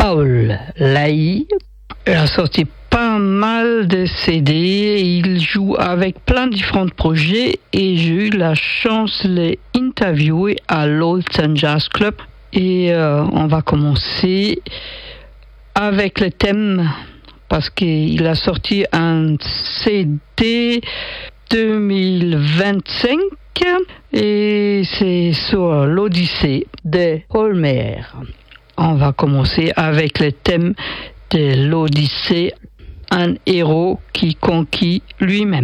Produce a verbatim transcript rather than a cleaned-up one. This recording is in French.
Paul Laï. Il a sorti pas mal de C D, il joue avec plein de différents projets et j'ai eu la chance de les interviewer à l'Olton Jazz Club. Et euh, on va commencer avec le thème, parce qu'il a sorti un C D deux mille vingt-cinq et c'est sur l'Odyssée de Holmér. On va commencer avec le thème de l'Odyssée, un héros qui conquit lui-même.